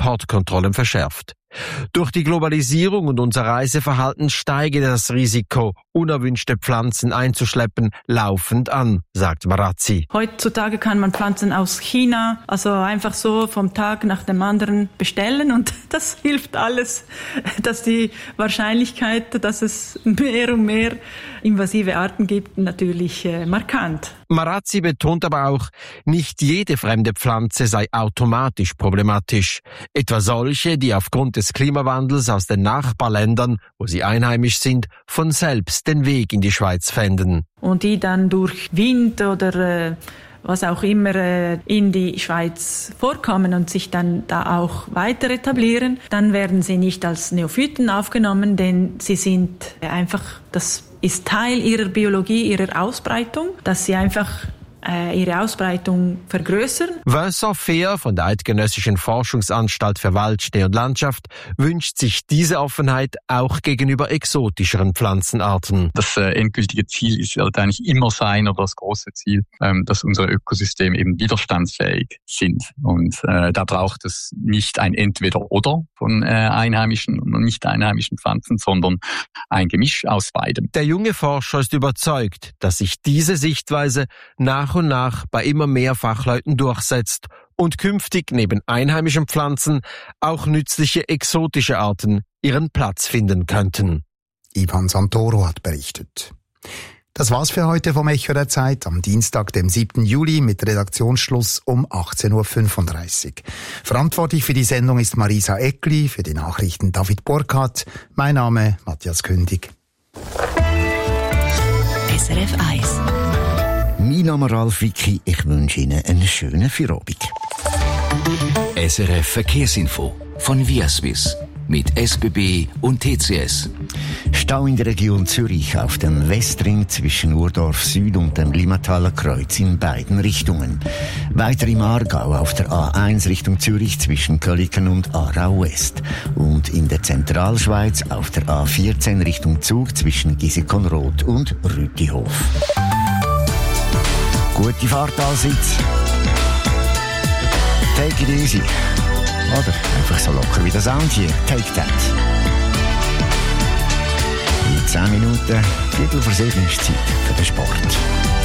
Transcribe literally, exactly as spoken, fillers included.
Importkontrollen verschärft. Durch die Globalisierung und unser Reiseverhalten steige das Risiko, unerwünschte Pflanzen einzuschleppen, laufend an, sagt Marazzi. Heutzutage kann man Pflanzen aus China, also einfach so vom Tag nach dem anderen bestellen und das hilft alles, dass die Wahrscheinlichkeit, dass es mehr und mehr invasive Arten gibt, natürlich äh, markant. Marazzi betont aber auch, nicht jede fremde Pflanze sei automatisch problematisch. Etwa solche, die aufgrund des Klimawandels aus den Nachbarländern, wo sie einheimisch sind, von selbst den Weg in die Schweiz fänden. Und die dann durch Wind oder äh, was auch immer äh, in die Schweiz vorkommen und sich dann da auch weiter etablieren, dann werden sie nicht als Neophyten aufgenommen, denn sie sind einfach, das ist Teil ihrer Biologie, ihrer Ausbreitung, dass sie einfach äh, ihre Ausbreitung vergrößern. Vincent Fehr von der Eidgenössischen Forschungsanstalt für Wald, Schnee und Landschaft wünscht sich diese Offenheit auch gegenüber exotischeren Pflanzenarten. Das äh, endgültige Ziel ist halt eigentlich immer sein, oder das große Ziel, ähm, dass unsere Ökosysteme eben widerstandsfähig sind. Und äh, da braucht es nicht ein Entweder-Oder von äh, einheimischen und nicht einheimischen Pflanzen, sondern ein Gemisch aus beidem. Der junge Forscher ist überzeugt, dass sich diese Sichtweise nach und nach bei immer mehr Fachleuten durchsetzt und künftig neben einheimischen Pflanzen auch nützliche exotische Arten ihren Platz finden könnten. Ivan Santoro hat berichtet. Das war's für heute vom Echo der Zeit am Dienstag, dem siebten Juli mit Redaktionsschluss um achtzehn Uhr fünfunddreißig. Verantwortlich für die Sendung ist Marisa Eckli, für die Nachrichten David Burkhardt. Mein Name Matthias Kündig. S R F eins. Mein Name Ralf Wicki, ich wünsche Ihnen einen schönen Feierabend. S R F Verkehrsinfo von Viaswiss mit S B B und T C S. Stau in der Region Zürich auf dem Westring zwischen Urdorf Süd und dem Limmataler Kreuz in beiden Richtungen. Weiter im Aargau auf der A eins Richtung Zürich zwischen Köliken und Aarau West. Und in der Zentralschweiz auf der A vierzehn Richtung Zug zwischen Gisekonroth und Rütihof. Gute Fahrt allseits. Take it easy. Oder einfach so locker wie der Sound hier. Take that. In zehn Minuten, Viertel vor sieben ist Zeit für den Sport.